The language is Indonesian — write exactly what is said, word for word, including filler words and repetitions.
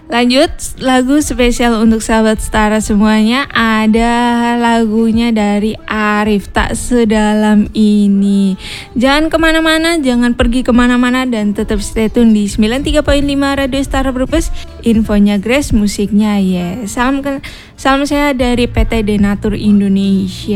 Lanjut, lagu spesial untuk sahabat Setara semuanya. Ada lagunya dari Arif, Tak Sedalam Ini. Jangan kemana-mana, jangan pergi kemana-mana, dan tetap stay tune di sembilan puluh tiga koma lima Radio Setara Brebes. Infonya Grace, musiknya Yes. Salam, salam saya dari P T Denatur Indonesia.